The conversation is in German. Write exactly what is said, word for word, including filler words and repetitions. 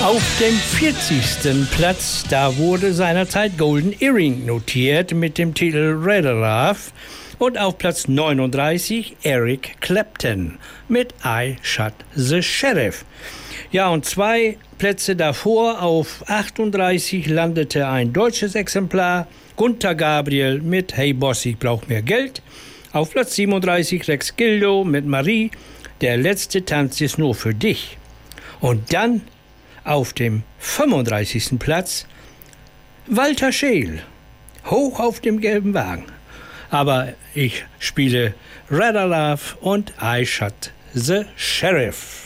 Auf dem vierzigsten Platz, da wurde seinerzeit Golden Earring notiert mit dem Titel Rather Love. Und auf Platz neununddreißig Eric Clapton mit I Shot the Sheriff. Ja, und zwei Plätze davor, auf achtunddreißig, landete ein deutsches Exemplar, Gunter Gabriel mit Hey Boss, ich brauch mehr Geld. Auf Platz siebenunddreißig Rex Gildo mit Marie, Der letzte Tanz ist nur für dich. Und dann auf dem fünfunddreißigsten Platz Walter Scheel, Hoch auf dem gelben Wagen. Aber ich spiele Rather Love und I Shot the Sheriff.